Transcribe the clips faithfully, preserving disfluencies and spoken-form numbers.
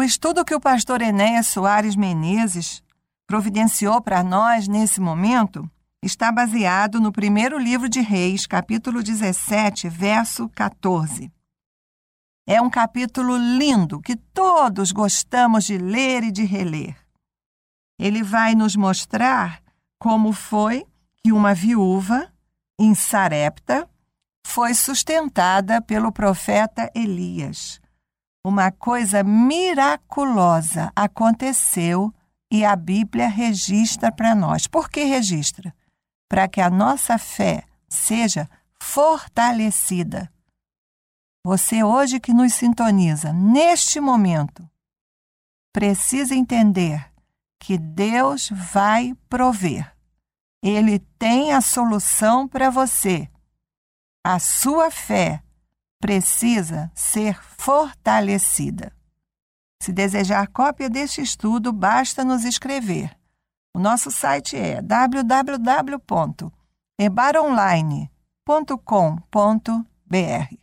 estudo que o pastor Enéas Soares Menezes providenciou para nós nesse momento está baseado no primeiro livro de Reis, capítulo dezessete, verso quatorze. É um capítulo lindo que todos gostamos de ler e de reler. Ele vai nos mostrar como foi que uma viúva em Sarepta foi sustentada pelo profeta Elias. Uma coisa miraculosa aconteceu e a Bíblia registra para nós. Por que registra? Para que a nossa fé seja fortalecida. Você hoje que nos sintoniza, neste momento, precisa entender que Deus vai prover. Ele tem a solução para você. A sua fé precisa ser fortalecida. Se desejar cópia deste estudo, basta nos escrever. O nosso site é w w w ponto ebaronline ponto com ponto b r.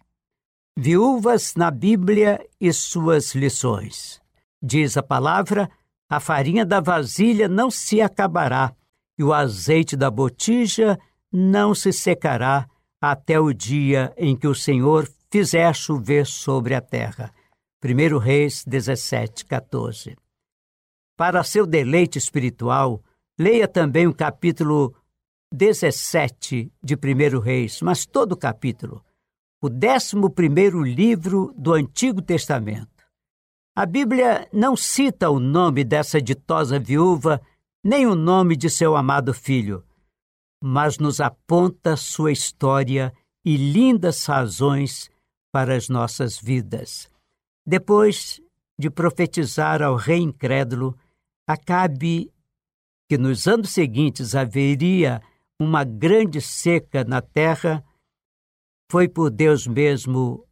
Viúvas na Bíblia e suas lições. Diz a palavra: a farinha da vasilha não se acabará, e o azeite da botija não se secará, até o dia em que o Senhor fizer chover sobre a terra. primeiro Reis dezessete, quatorze. Para seu deleite espiritual, leia também o capítulo dezessete de primeiro Reis, mas todo o capítulo, o décimo primeiro livro do Antigo Testamento. A Bíblia não cita o nome dessa ditosa viúva, nem o nome de seu amado filho, mas nos aponta sua história e lindas razões para as nossas vidas. Depois de profetizar ao rei incrédulo, Acabe que nos anos seguintes haveria uma grande seca na terra, foi por Deus mesmo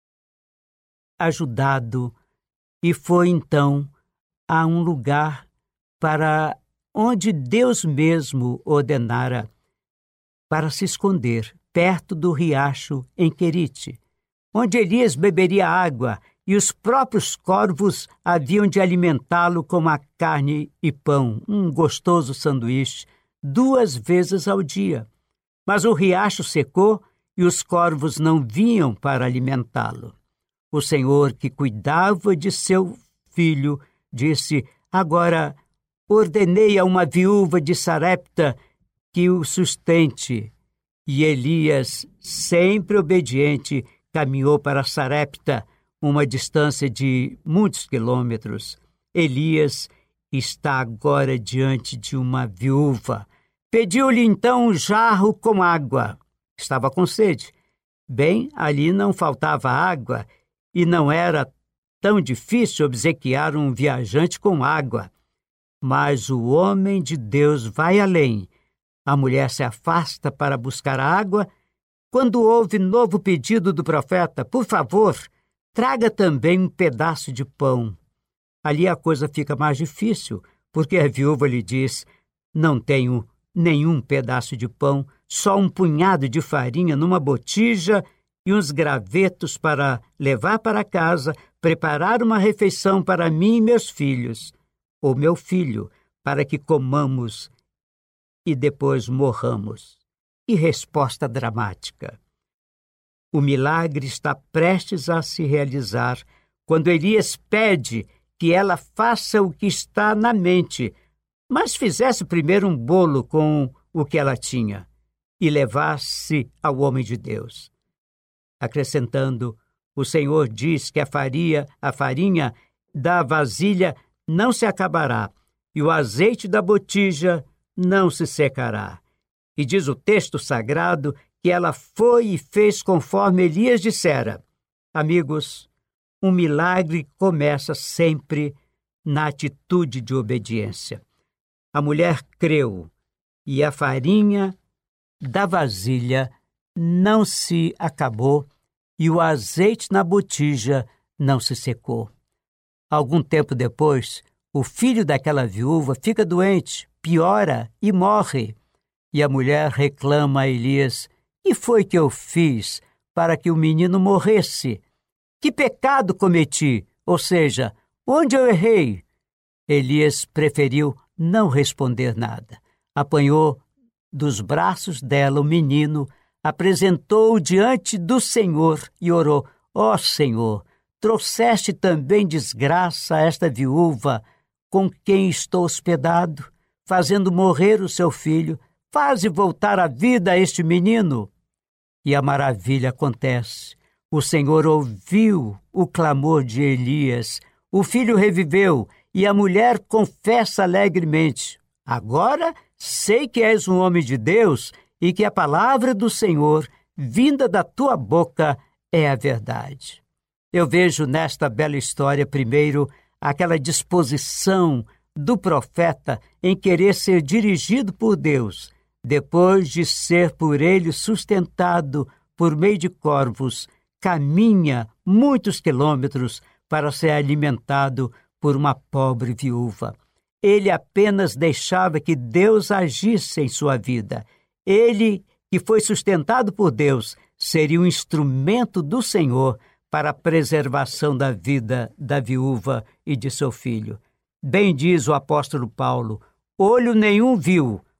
ajudado e foi então a um lugar para onde Deus mesmo ordenara para se esconder, perto do riacho em Querite, onde Elias beberia água e os próprios corvos haviam de alimentá-lo com a carne e pão, um gostoso sanduíche, duas vezes ao dia. Mas o riacho secou e os corvos não vinham para alimentá-lo. O Senhor, que cuidava de seu filho, disse: agora ordenei a uma viúva de Sarepta que o sustente. E Elias, sempre obediente, caminhou para Sarepta, uma distância de muitos quilômetros. Elias está agora diante de uma viúva. Pediu-lhe então um jarro com água. Estava com sede. Bem, ali não faltava água e não era tão difícil obsequiar um viajante com água. Mas o homem de Deus vai além. A mulher se afasta para buscar água. Quando houve novo pedido do profeta: por favor, traga também um pedaço de pão. Ali a coisa fica mais difícil, porque a viúva lhe diz: não tenho nenhum pedaço de pão, só um punhado de farinha numa botija e uns gravetos para levar para casa, preparar uma refeição para mim e meus filhos, ou meu filho, para que comamos e depois morramos. E resposta dramática. O milagre está prestes a se realizar quando Elias pede que ela faça o que está na mente, mas fizesse primeiro um bolo com o que ela tinha e levasse ao homem de Deus. Acrescentando, o Senhor diz que a farinha, a farinha da vasilha não se acabará e o azeite da botija não se secará. E diz o texto sagrado que ela foi e fez conforme Elias dissera. Amigos, um milagre começa sempre na atitude de obediência. A mulher creu e a farinha da vasilha não se acabou e o azeite na botija não se secou. Algum tempo depois, o filho daquela viúva fica doente, piora e morre. E a mulher reclama a Elias: que foi que eu fiz para que o menino morresse? Que pecado cometi? Ou seja, Onde eu errei? Elias preferiu não responder nada. Apanhou dos braços dela o menino, apresentou-o diante do Senhor e orou: ó Senhor, trouxeste também desgraça a esta viúva com quem estou hospedado, fazendo morrer o seu filho. Faze voltar à vida a este menino. E a maravilha acontece. O Senhor ouviu o clamor de Elias. O filho reviveu e a mulher confessa alegremente: agora sei que és um homem de Deus e que a palavra do Senhor, vinda da tua boca, é a verdade. Eu vejo nesta bela história, primeiro, aquela disposição do profeta em querer ser dirigido por Deus, depois de ser por ele sustentado por meio de corvos, caminha muitos quilômetros para ser alimentado por uma pobre viúva. Ele apenas deixava que Deus agisse em sua vida. Ele, que foi sustentado por Deus, seria um instrumento do Senhor para a preservação da vida da viúva e de seu filho. Bem diz o apóstolo Paulo: olho nenhum viu,